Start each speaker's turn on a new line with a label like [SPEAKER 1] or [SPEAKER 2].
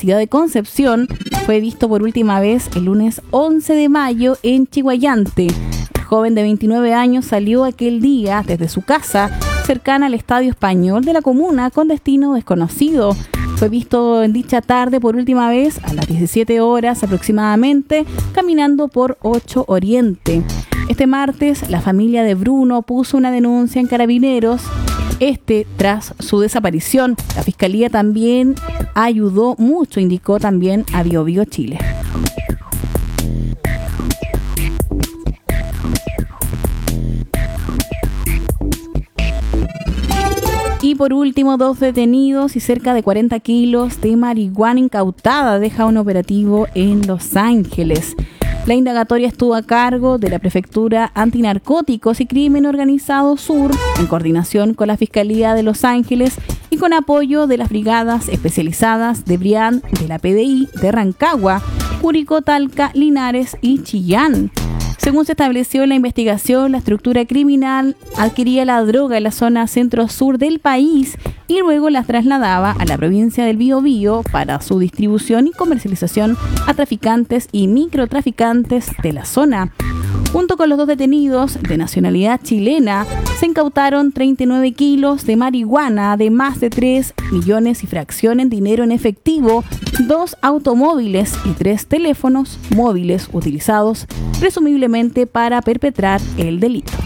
[SPEAKER 1] Universidad de Concepción, fue visto por última vez el lunes 11 de mayo en Chiguayante. El joven de 29 años salió aquel día desde su casa cercana al Estadio Español de la comuna con destino desconocido. Fue visto en dicha tarde por última vez a las 17 horas aproximadamente, caminando por 8 Oriente. Este martes, la familia de Bruno puso una denuncia en Carabineros. Tras su desaparición, la Fiscalía también ayudó mucho, indicó también a Biobío Chile. Y por último, 2 detenidos y cerca de 40 kilos de marihuana incautada deja un operativo en Los Ángeles. La indagatoria estuvo a cargo de la Prefectura Antinarcóticos y Crimen Organizado Sur, en coordinación con la Fiscalía de Los Ángeles y con apoyo de las brigadas especializadas de Brián, de la PDI, de Rancagua, Curicó, Talca, Linares y Chillán. Según se estableció en la investigación, la estructura criminal adquiría la droga en la zona centro-sur del país y luego la trasladaba a la provincia del Biobío para su distribución y comercialización a traficantes y microtraficantes de la zona. Junto con los 2 detenidos de nacionalidad chilena, se incautaron 39 kilos de marihuana de más de 3 millones y fracción en dinero en efectivo, 2 automóviles y 3 teléfonos móviles utilizados presumiblemente para perpetrar el delito.